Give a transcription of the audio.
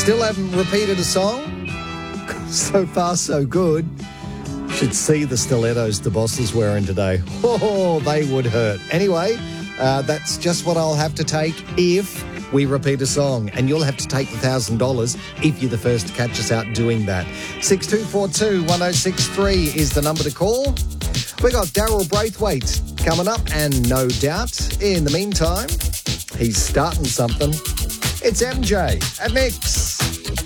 Still haven't repeated a song? So far, so good. Should see the stilettos the boss is wearing today. Oh, they would hurt. Anyway, that's just what I'll have to take if we repeat a song. And you'll have to take the $1,000 if you're the first to catch us out doing that. 6242-1063 is the number to call. We got Daryl Braithwaite coming up, and no doubt, in the meantime, he's starting something. It's MJ at Mix.